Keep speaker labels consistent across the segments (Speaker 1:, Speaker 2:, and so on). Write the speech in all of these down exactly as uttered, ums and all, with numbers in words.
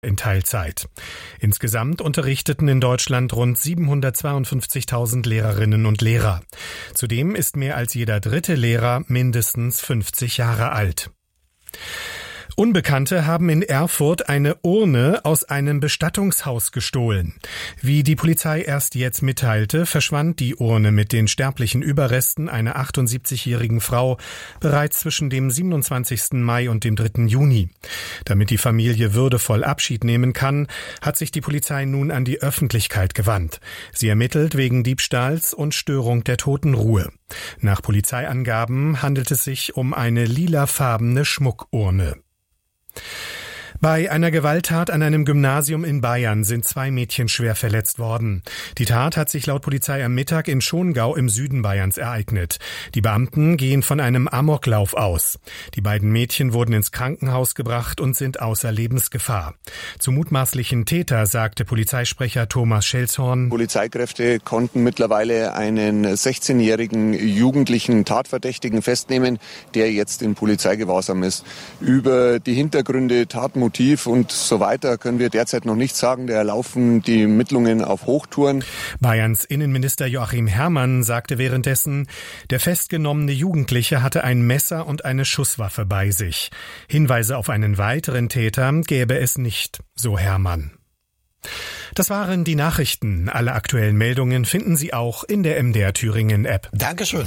Speaker 1: in Teilzeit. Insgesamt unterrichteten in Deutschland rund siebenhundertzweiundfünfzigtausend Lehrerinnen und Lehrer. Zudem ist mehr als jeder dritte Lehrer mindestens fünfzig Jahre alt. Unbekannte haben in Erfurt eine Urne aus einem Bestattungshaus gestohlen. Wie die Polizei erst jetzt mitteilte, verschwand die Urne mit den sterblichen Überresten einer achtundsiebzigjährigen Frau bereits zwischen dem siebenundzwanzigsten Mai und dem dritten Juni. Damit die Familie würdevoll Abschied nehmen kann, hat sich die Polizei nun an die Öffentlichkeit gewandt. Sie ermittelt wegen Diebstahls und Störung der Totenruhe. Nach Polizeiangaben handelt es sich um eine lilafarbene Schmuckurne. Bei einer Gewalttat an einem Gymnasium in Bayern sind zwei Mädchen schwer verletzt worden. Die Tat hat sich laut Polizei am Mittag in Schongau im Süden Bayerns ereignet. Die Beamten gehen von einem Amoklauf aus. Die beiden Mädchen wurden ins Krankenhaus gebracht und sind außer Lebensgefahr. Zum mutmaßlichen Täter sagte Polizeisprecher Thomas Schelzhorn:
Speaker 2: Polizeikräfte konnten mittlerweile einen sechzehnjährigen jugendlichen Tatverdächtigen festnehmen, der jetzt in Polizeigewahrsam ist. Über die Hintergründe, Tatmotive und so weiter können wir derzeit noch nichts sagen. Da laufen die Ermittlungen auf Hochtouren.
Speaker 1: Bayerns Innenminister Joachim Herrmann sagte währenddessen, der festgenommene Jugendliche hatte ein Messer und eine Schusswaffe bei sich. Hinweise auf einen weiteren Täter gäbe es nicht, so Herrmann. Das waren die Nachrichten. Alle aktuellen Meldungen finden Sie auch in der M D R Thüringen App.
Speaker 3: Dankeschön.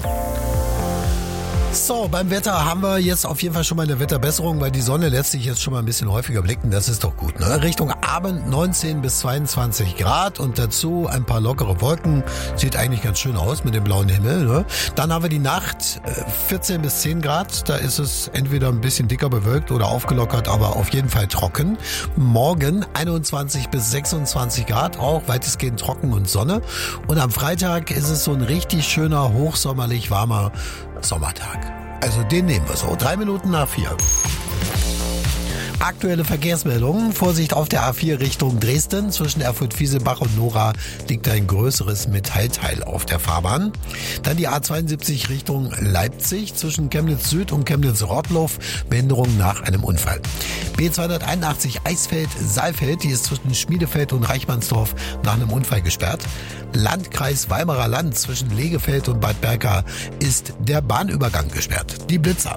Speaker 3: So, beim Wetter haben wir jetzt auf jeden Fall schon mal eine Wetterbesserung, weil die Sonne lässt sich jetzt schon mal ein bisschen häufiger blicken. Das ist doch gut, ne? Richtung Abend neunzehn bis zweiundzwanzig Grad und dazu ein paar lockere Wolken. Sieht eigentlich ganz schön aus mit dem blauen Himmel, ne? Dann haben wir die Nacht vierzehn bis zehn Grad. Da ist es entweder ein bisschen dicker bewölkt oder aufgelockert, aber auf jeden Fall trocken. Morgen einundzwanzig bis sechsundzwanzig Grad, auch weitestgehend trocken und Sonne. Und am Freitag ist es so ein richtig schöner, hochsommerlich warmer Sommertag. Also den nehmen wir so. Drei Minuten nach vier. Aktuelle Verkehrsmeldungen. Vorsicht auf der A vier Richtung Dresden. Zwischen Erfurt-Fieselbach und Nora liegt ein größeres Metallteil auf der Fahrbahn. Dann die A zweiundsiebzig Richtung Leipzig. Zwischen Chemnitz Süd und Chemnitz-Rottloff. Behinderung nach einem Unfall. B zweihunderteinundachtzig Eisfeld-Saalfeld. Die ist zwischen Schmiedefeld und Reichmannsdorf nach einem Unfall gesperrt. Landkreis Weimarer Land zwischen Legefeld und Bad Berka ist der Bahnübergang gesperrt. Die Blitzer.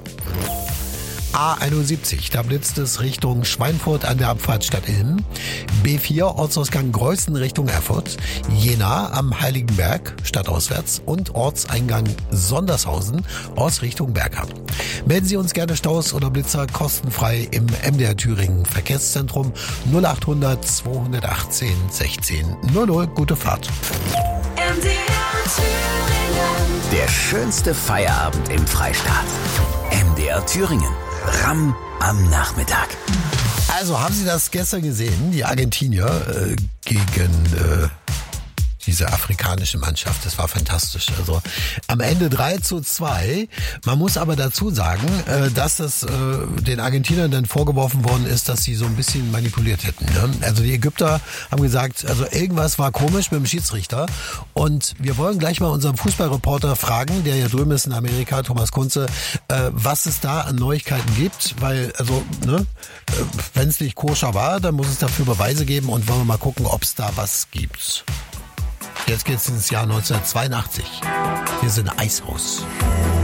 Speaker 3: A einundsiebzig, da blitzt es Richtung Schweinfurt an der Abfahrt Stadt-Ilm. B vier, Ortsausgang Greußen Richtung Erfurt. Jena am Heiligenberg, stadtauswärts. Und Ortseingang Sondershausen, Ortsrichtung Berghamp. Melden Sie uns gerne Staus oder Blitzer kostenfrei im M D R Thüringen Verkehrszentrum null achthundert zweihundertachtzehn sechzehn null null. Gute Fahrt.
Speaker 4: M D R Thüringen.
Speaker 5: Der schönste Feierabend im Freistaat. M D R Thüringen. Ramm am Nachmittag.
Speaker 3: Also, haben Sie das gestern gesehen? Die Argentinier äh, gegen äh, diese afrikanische Mannschaft. Das war fantastisch. Also am Ende drei zu zwei. Man muss aber dazu sagen, äh, dass das äh, den Argentiniern dann vorgeworfen worden ist, dass sie so ein bisschen manipuliert hätten. Ne? Also die Ägypter haben gesagt, also irgendwas war komisch mit dem Schiedsrichter. Und wir wollen gleich mal unseren Fußballreporter fragen, der ja drüben ist in Amerika, Thomas Kunze, äh, was es da an Neuigkeiten gibt. Weil, also, ne, äh, wenn es nicht koscher war, dann muss es dafür Beweise geben und wollen wir mal gucken, ob es da was gibt. Jetzt geht's ins Jahr neunzehnhundertzweiundachtzig. Wir sind Eishaus.